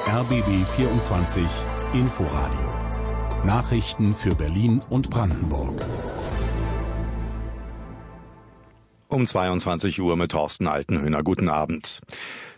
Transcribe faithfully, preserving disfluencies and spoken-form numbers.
R B B vierundzwanzig Inforadio. Nachrichten für Berlin und Brandenburg. Um zweiundzwanzig Uhr mit Thorsten Altenhöhner. Guten Abend.